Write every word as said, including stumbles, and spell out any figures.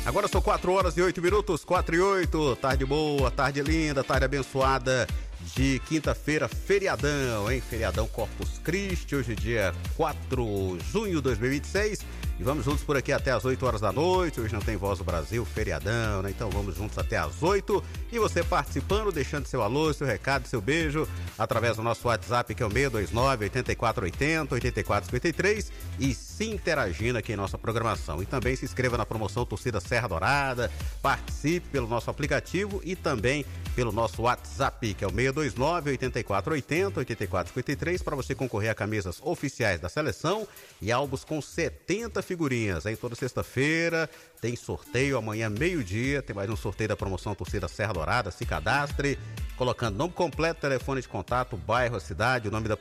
Agora são quatro horas e oito minutos, quatro e oito, tarde boa, tarde linda, tarde abençoada de quinta-feira, feriadão, hein? Feriadão Corpus Christi, hoje é dia quatro de junho de dois mil e vinte e seis e vamos juntos por aqui até as oito horas da noite. Hoje não tem Voz do Brasil, feriadão, né? Então vamos juntos até as oito e você participando, deixando seu alô, seu recado, seu beijo através do nosso WhatsApp, que é o seis dois nove, oito quatro oito zero, oito quatro cinco três, e se interagindo aqui em nossa programação. E também se inscreva na promoção Torcida Serra Dourada, participe pelo nosso aplicativo e também pelo nosso WhatsApp, que é o seis dois nove, oito quatro oito zero, oito quatro cinco três, para você concorrer a camisas oficiais da seleção e álbuns com setenta figurinhas. Em toda sexta-feira tem sorteio, amanhã meio-dia tem mais um sorteio da promoção Torcida Serra Dourada. Se cadastre colocando nome completo, telefone de contato, bairro, a cidade, o nome da